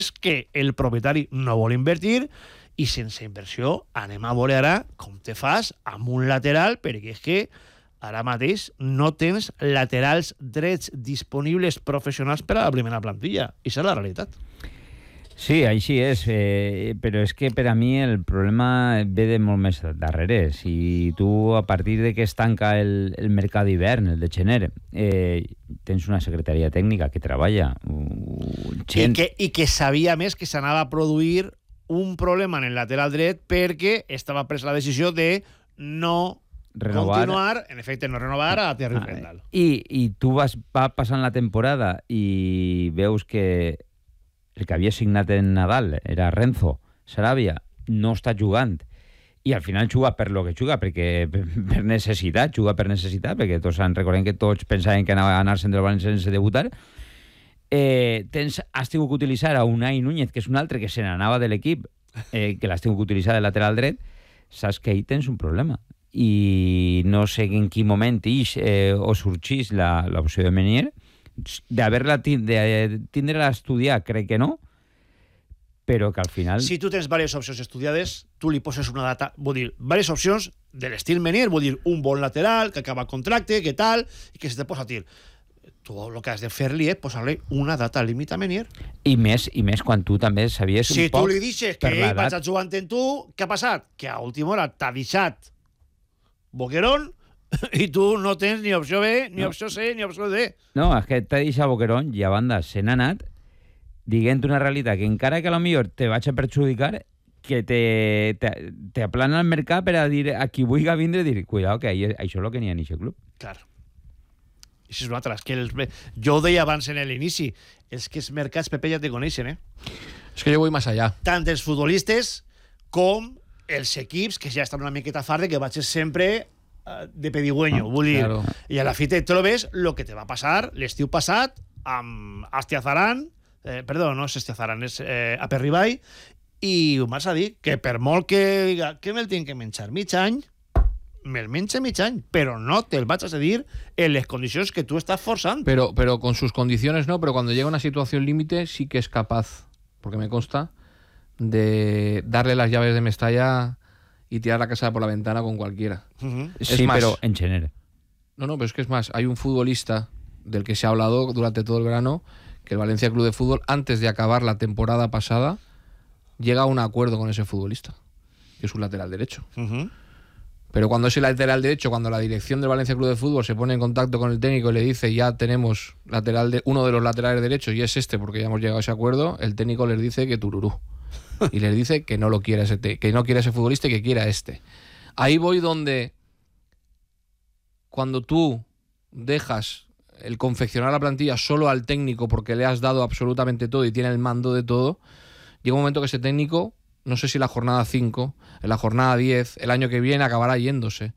que el propietari no vol invertir i sense inversió anem a veure ara com te fas amb un lateral, perquè és que ara mateix no tens laterals drets disponibles professionals per a la primera plantilla. I això és la realitat. Sí, així és, però és que per a mi el problema ve de molt més darrere. Si tu, a partir de que es tanca el mercat d'hivern, el de gener, tens una secretaria tècnica que treballa... I que sabia més que s'anava a produir un problema en el lateral dret perquè estava presa la decisió de no continuar, en efecte, no renovar a Thierry Rendal. I tu va passant la temporada i veus que el que havia signat en Nadal era Renzo Sarabia, no està jugant i al final juga per lo que juga, perquè per necessitat, perquè tots recordem que tots pensaven que anava a anar-se'n del València sense debutar. Has tingut que utilitzar a Unai Núñez, que és un altre que se n'anava de l'equip, que l'has tingut que utilitzar de lateral dret, saps que ahí tens un problema. I no sé en quin moment o sorgís l'opció de Meunier, de tindre-la estudiar, crec que no, però que al final... Si tu tens diverses opcions estudiades, tu li poses una data, vull dir, diverses opcions de l'estil Meunier, vull dir, un bon lateral, que acaba el contracte, que tal, i que se te posa a tir. Tu el que has de fer-li és posar-li una data límit a Meunier. I més quan tu també sabies un poc... Si tu li deixes que ell vaig a jugar amb tu, què ha passat? Que a última hora t'ha deixat Boquerón i tu no tens ni opció B, ni opció C, ni opció D. No, és que t'ha deixat Boquerón i a banda se n'ha anat dient una realitat que encara que potser te vaig a perjudicar, que te aplana el mercat per a dir a qui vulgui vindre, dir, cuidao, que això és el que n'hi ha en aquest club. Clar. I això és una altra. Jo ho deia abans en l'inici, és que els mercats, Pepe, ja te coneixen, És que jo vull més allà. Tant els futbolistes com els equips, que ja estan una miqueta fart de que vagis sempre de pedigüeño, vull dir. Claro. I a la fi te trobes el que te va passar l'estiu passat amb Astiazaran, no és Astiazaran, és Aperribay, i ho m'has a dir que per molt que diga que me'l tinc que menjar mig any, me'l menja mig any, però no te'l vaig a cedir en les condicions que tu estàs forçant. Pero con sus condiciones no, pero cuando llega una situación límite sí que es capaz, porque me consta, de darle las llaves de Mestalla y tirar la casa por la ventana con cualquiera. Uh-huh. Sí, más, pero en general. No, pero es que es más, hay un futbolista del que se ha hablado durante todo el verano, que el Valencia Club de Fútbol, antes de acabar la temporada pasada, llega a un acuerdo con ese futbolista, que es un lateral derecho. Uh-huh. Pero cuando ese lateral derecho, cuando la dirección del Valencia Club de Fútbol se pone en contacto con el técnico y le dice ya tenemos uno de los laterales derechos y es este porque ya hemos llegado a ese acuerdo, el técnico les dice que tururú. Y les dice que no lo quiere que no quiere ese futbolista y que quiere a este. Ahí voy donde cuando tú dejas el confeccionar la plantilla solo al técnico porque le has dado absolutamente todo y tiene el mando de todo, llega un momento que ese técnico, no sé si la jornada 5, en la jornada 10, el año que viene acabará yéndose.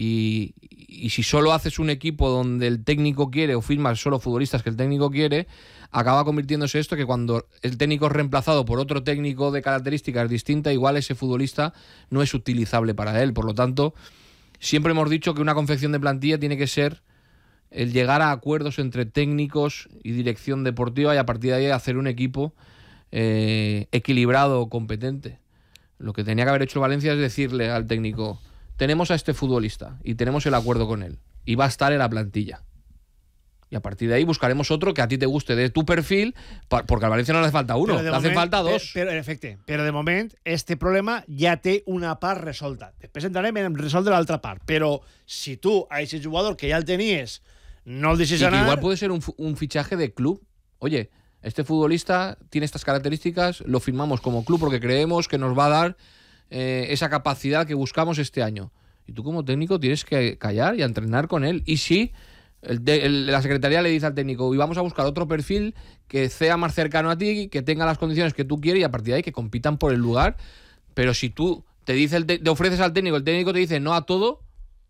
Y si solo haces un equipo donde el técnico quiere o firmas solo futbolistas que el técnico quiere, acaba convirtiéndose esto que cuando el técnico es reemplazado por otro técnico de características distintas, igual ese futbolista no es utilizable para él. Por lo tanto, siempre hemos dicho que una confección de plantilla tiene que ser el llegar a acuerdos entre técnicos y dirección deportiva y a partir de ahí hacer un equipo equilibrado o competente. Lo que tenía que haber hecho Valencia es decirle al técnico: tenemos a este futbolista y tenemos el acuerdo con él y va a estar en la plantilla. Y a partir de ahí buscaremos otro que a ti te guste de tu perfil, porque al Valencia no le hace falta uno, le hacen falta dos. Però, en efecte, però de moment este problema ja té una part resolta. Després entrarem en resoldre l'altra part. Però si tu a ese jugador que ja el tenies no el deixes anar... Igual puede ser un fichaje de club. Oye, este futbolista tiene estas características, lo firmamos como club porque creemos que nos va a dar esa capacidad que buscamos este año. Y tú como técnico tienes que callar y entrenar con él. Y si la secretaría le dice al técnico: y vamos a buscar otro perfil que sea más cercano a ti, que tenga las condiciones que tú quieres y a partir de ahí que compitan por el lugar. Pero si tú te ofreces al técnico, el técnico te dice no a todo,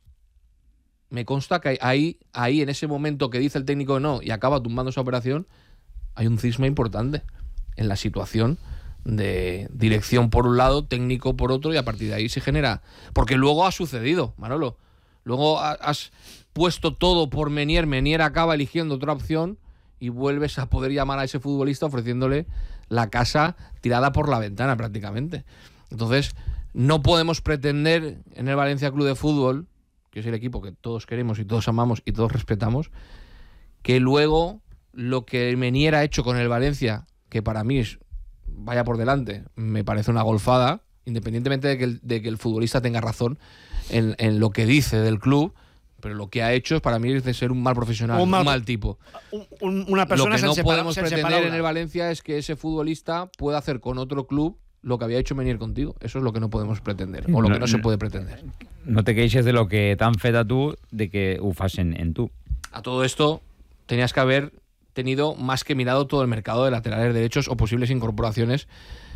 me consta que ahí en ese momento que dice el técnico no y acaba tumbando esa operación, hay un cisma importante en la situación de dirección por un lado, técnico por otro, y a partir de ahí se genera... Porque luego ha sucedido, Manolo. Luego has puesto todo por Meunier acaba eligiendo otra opción y vuelves a poder llamar a ese futbolista ofreciéndole la casa tirada por la ventana prácticamente. Entonces, no podemos pretender en el Valencia Club de Fútbol, que es el equipo que todos queremos y todos amamos y todos respetamos, que luego lo que Menier ha hecho con el Valencia, que para mí es, vaya por delante, me parece una golfada, independientemente de que el futbolista tenga razón en lo que dice del club, pero lo que ha hecho para mí es de ser un mal profesional, un mal tipo. Una persona lo que no podemos pretender en el Valencia es que ese futbolista pueda hacer con otro club lo que había hecho Menier contigo. Eso es lo que no podemos pretender, o lo que no se puede pretender. No te queixes de lo que t'han fet a tu, de que ho fas en tu. A todo esto, tenías que haber tenido más que mirado todo el mercado de laterales derechos o posibles incorporaciones,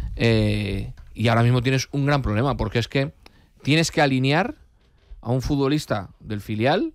y ahora mismo tienes un gran problema, porque es que tienes que alinear a un futbolista del filial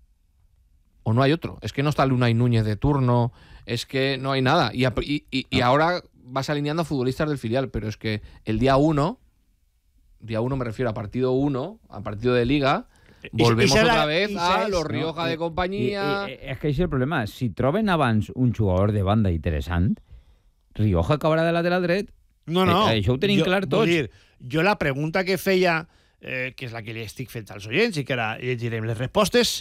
o no hay otro. Es que no está el Unai Núñez de turno, es que no hay nada. Y ahora vas alineando a futbolistas del filial, pero es que el día 1 me refiero a partido 1, a partido de Liga, volvemos otra vez a los Rioja de companyia. És que això és el problema. Si troben abans un jugador de banda interessant, Rioja acabarà de lateral dret. No. Això ho tenim clar tots. Jo la pregunta que feia, que és la que li estic fent als oients, i que ara llegirem les respostes,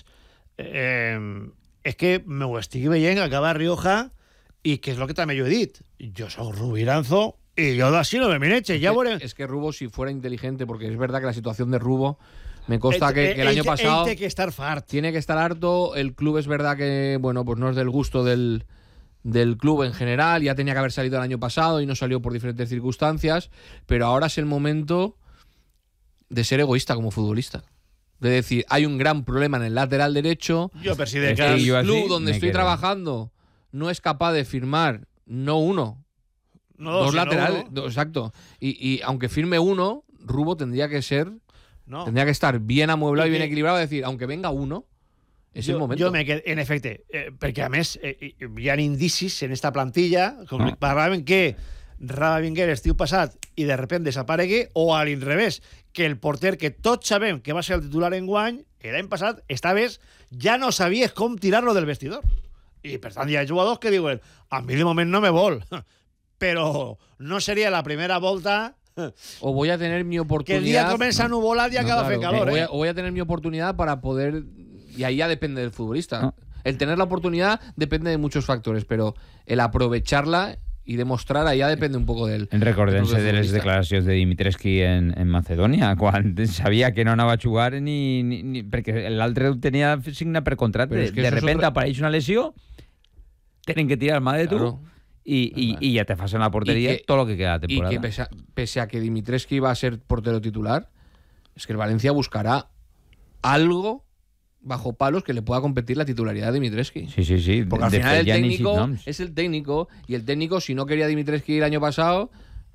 és que m'ho estic veient acabar Rioja, i que és el que també jo he dit. Jo soc Rubiranzo y yo así no me mireche. Es que Rubo, si fuera inteligente, porque es verdad que la situación de Rubo me consta que el año pasado tiene que estar farto. Tiene que estar harto. El club es verdad que, bueno, pues no es del gusto del club en general. Ya tenía que haber salido el año pasado y no salió por diferentes circunstancias. Pero ahora es el momento de ser egoísta como futbolista. De decir, hay un gran problema en el lateral derecho. Yo percibe que el club donde estoy trabajando no es capaz de firmar no uno, dos laterales. No. Exacto. Y aunque firme uno, Rubo tendría que estar bien amueblado y bien equilibrado. Es decir, aunque venga uno, és el moment. Jo me quedo, en efecte, perquè a més hi ha indicis en esta plantilla, com parlaven que Raba Vinguer estiu passat i de repente desaparegue, o a l'inrevés, que el porter que tots sabem que va ser el titular enguany, l'any passat, esta vez ja no sabies com tirar-lo del vestidor. I per tant hi ha jugadors que diuen, a mi de moment no me vol, però no seria la primera volta o voy a tener mi oportunidad. Que el día comienza a nubolar y acaba de calor. O voy a tener mi oportunidad para poder. Y ahí ya depende del futbolista. No. El tener la oportunidad depende de muchos factores, pero el aprovecharla y demostrar ahí ya depende un poco del. Recordem-se de les declaracions de Dimitrescu en Macedònia, quan sabia que no anava a jugar ni perquè l'altre ho tenia signat per contracte. De repente apareix una lesió, tenen que tirar mà de tu. Claro. Y ya te fas en la portería todo lo que queda de temporada. Y que pese a que Dimitrescu iba a ser portero titular, es que el Valencia buscará algo bajo palos que le pueda competir la titularidad de Dimitrescu. Sí. Porque al final el técnico es el técnico, y el técnico, si no quería Dimitrescu el año pasado,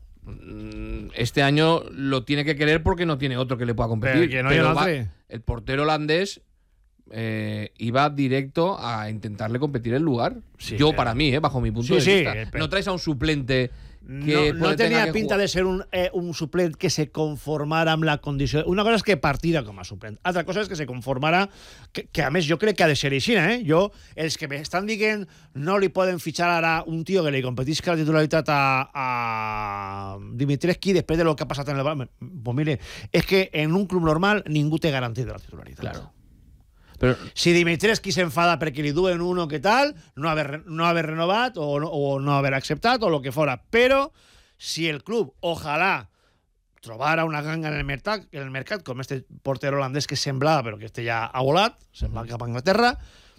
este año lo tiene que querer porque no tiene otro que le pueda competir. Pero el portero holandés iba directo a intentarle competir el lugar. Sí, para mí, bajo mi punto de vista. No traes a un suplente que no tenía pinta de ser un suplent que se conformara amb la condició. Una cosa és que partira com a suplent, altra cosa és que se conformara, que a més jo crec que ha de ser així, els que m'estan dient no li poden fitxar ara un tio que li competisca la titularitat a Dimitrescu després de lo que ha passat en el Barça. Pues mire, és que en un club normal ningú té garantia de la titularitat. Claro. Pero si Dimitrescu s'enfada perquè li duen uno que tal, no haver renovat o no haver acceptat o lo que fora. Però si el club, ojalà, trobara una ganga en el mercat com este porter holandès que semblava, però que este ja ha volat, se'n va cap a Anglaterra,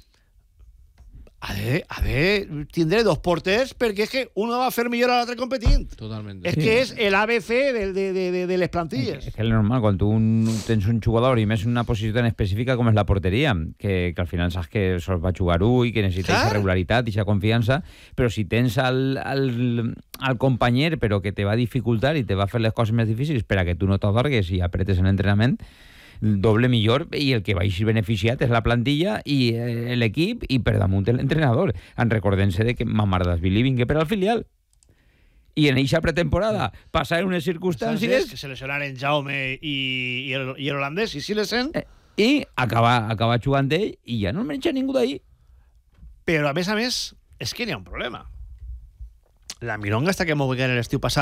ha de tindre dos porters perquè és que uno va a fer millor a l'altre competint. Totalment. És que és l'ABC de les plantilles. És que és normal, quan tu tens un jugador i més en una posició tan específica com és la porteria, que al final saps que sols va jugar i que necessita aquesta regularitat i aquesta confiança, però si tens al companyer però que te va dificultar i te va fer les coses més difícils per a que tu no t'adorgues i apretes en l'entrenament, doble millor, i el que va així beneficiat és la plantilla i l'equip i per damunt l'entrenador. Recordem-se de que Mamardashvili vingué per al filial i en eixa pretemporada passaren unes circumstàncies que seleccionaren Jaume i el holandès i Silesen i acaba jugant ell i ja no menja ningú d'ahí. Però a més és que n'hi ha un problema. La milonga està que m'ho veien l'estiu passat